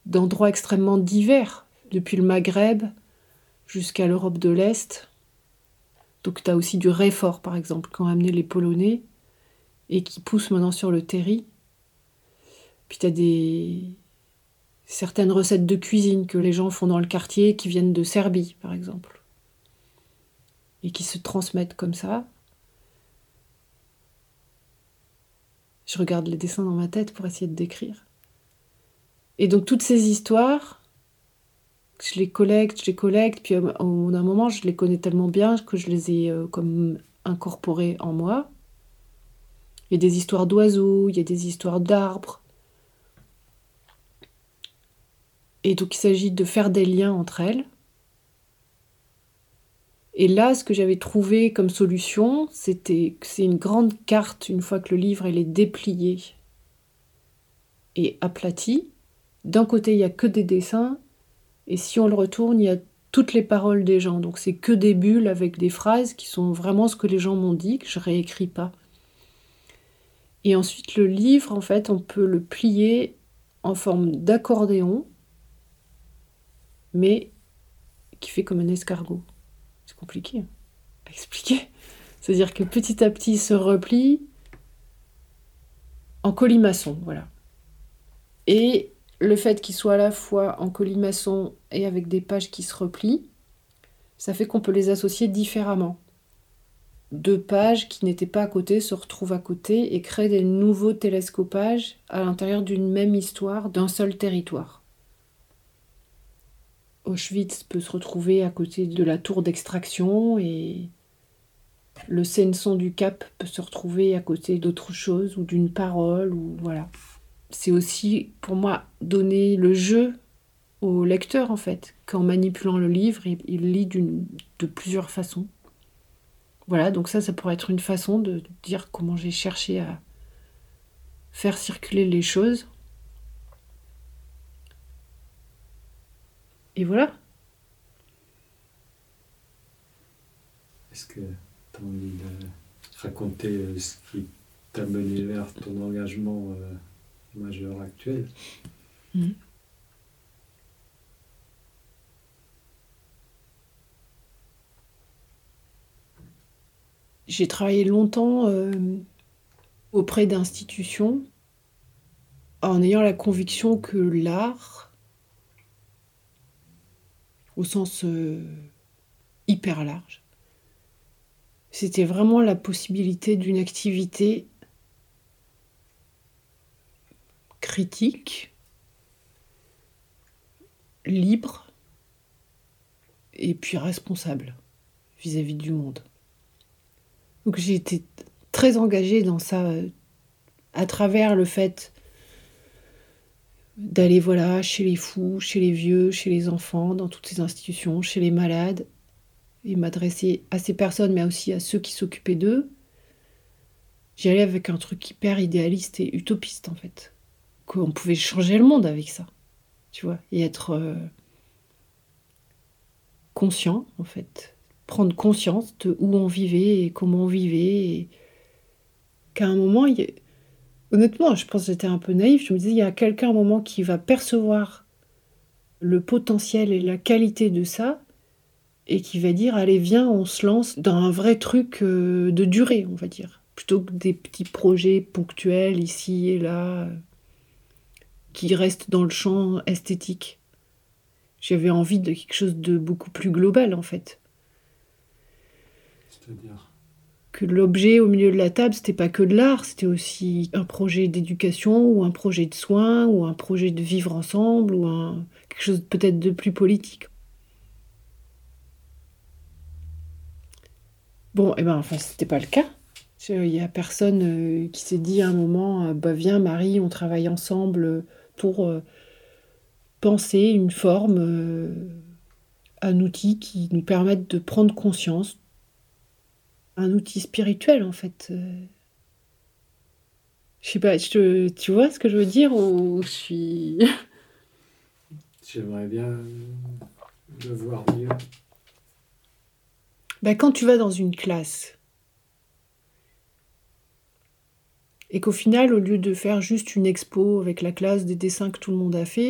d'endroits extrêmement divers, depuis le Maghreb jusqu'à l'Europe de l'Est. Donc tu as aussi du réfort, par exemple, qu'ont amené les Polonais et qui poussent maintenant sur le terri. Puis tu as certaines recettes de cuisine que les gens font dans le quartier qui viennent de Serbie, par exemple, et qui se transmettent comme ça. Je regarde les dessins dans ma tête pour essayer de décrire. Et donc toutes ces histoires, je les collecte, puis au bout d'un moment, je les connais tellement bien que je les ai comme incorporées en moi. Il y a des histoires d'oiseaux, il y a des histoires d'arbres. Et donc il s'agit de faire des liens entre elles. Et là, ce que j'avais trouvé comme solution, c'est une grande carte, une fois que le livre est déplié et aplati. D'un côté, il n'y a que des dessins, et si on le retourne, il y a toutes les paroles des gens. Donc c'est que des bulles avec des phrases qui sont vraiment ce que les gens m'ont dit, que je réécris pas. Et ensuite, le livre, en fait, on peut le plier en forme d'accordéon, mais qui fait comme un escargot. C'est compliqué à expliquer. C'est-à-dire que petit à petit, il se replie en colimaçon, voilà. Et le fait qu'il soit à la fois en colimaçon et avec des pages qui se replient, ça fait qu'on peut les associer différemment. Deux pages qui n'étaient pas à côté se retrouvent à côté et créent des nouveaux télescopages à l'intérieur d'une même histoire, d'un seul territoire. Auschwitz peut se retrouver à côté de la tour d'extraction et le Senson du Cap peut se retrouver à côté d'autre chose ou d'une parole, ou voilà. C'est aussi, pour moi, donner le jeu au lecteur, en fait, qu'en manipulant le livre, il lit de plusieurs façons. Voilà, donc ça pourrait être une façon de dire comment j'ai cherché à faire circuler les choses. Et voilà. Est-ce que tu as envie de raconter ce qui t'a mené vers ton engagement majeur actuel ? J'ai travaillé longtemps auprès d'institutions en ayant la conviction que l'art, au sens hyper large, c'était vraiment la possibilité d'une activité critique, libre et puis responsable vis-à-vis du monde. Donc j'ai été très engagée dans ça à travers le fait d'aller chez les fous, chez les vieux, chez les enfants, dans toutes ces institutions, chez les malades, et m'adresser à ces personnes, mais aussi à ceux qui s'occupaient d'eux. J'y allais avec un truc hyper idéaliste et utopiste, en fait. Qu'on pouvait changer le monde avec ça, tu vois, et être conscient, en fait. Prendre conscience de où on vivait et comment on vivait, et qu'à un moment, honnêtement, je pense que j'étais un peu naïve, je me disais, il y a quelqu'un à un moment qui va percevoir le potentiel et la qualité de ça, et qui va dire, allez, viens, on se lance dans un vrai truc de durée, on va dire. Plutôt que des petits projets ponctuels ici et là, qui restent dans le champ esthétique. J'avais envie de quelque chose de beaucoup plus global, en fait. C'est-à-dire ? Que l'objet au milieu de la table, c'était pas que de l'art, c'était aussi un projet d'éducation, ou un projet de soins, ou un projet de vivre ensemble, ou quelque chose peut-être de plus politique. Bon, c'était pas le cas. Il y a personne qui s'est dit à un moment, viens Marie, on travaille ensemble pour penser une forme, un outil qui nous permette de prendre conscience, un outil spirituel en fait. Je sais pas, tu vois ce que je veux dire, ou je suis... J'aimerais bien le voir mieux. Quand tu vas dans une classe et qu'au final, au lieu de faire juste une expo avec la classe des dessins que tout le monde a fait,